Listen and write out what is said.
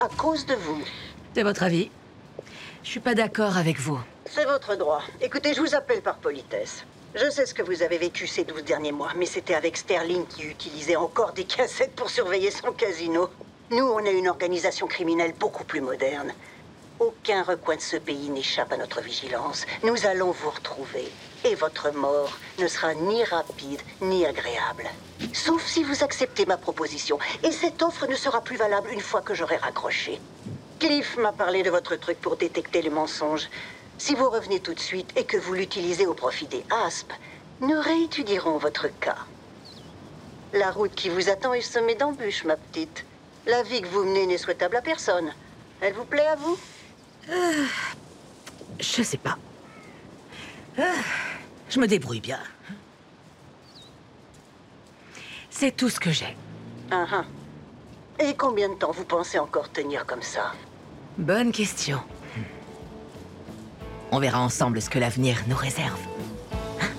À cause de vous. C'est votre avis. Je suis pas d'accord avec vous. C'est votre droit. Écoutez, je vous appelle par politesse. Je sais ce que vous avez vécu ces 12 derniers mois, mais c'était avec Sterling qui utilisait encore des cassettes pour surveiller son casino. Nous, on est une organisation criminelle beaucoup plus moderne. Aucun recoin de ce pays n'échappe à notre vigilance. Nous allons vous retrouver. Et votre mort ne sera ni rapide, ni agréable. Sauf si vous acceptez ma proposition. Et cette offre ne sera plus valable une fois que j'aurai raccroché. Cliff m'a parlé de votre truc pour détecter les mensonges. Si vous revenez tout de suite et que vous l'utilisez au profit des Asp, nous réétudierons votre cas. La route qui vous attend est semée d'embûches, ma petite. La vie que vous menez n'est souhaitable à personne. Elle vous plaît à vous? Je sais pas. Je me débrouille bien. C'est tout ce que j'ai. Ah ah. Et combien de temps vous pensez encore tenir comme ça? Bonne question. On verra ensemble ce que l'avenir nous réserve.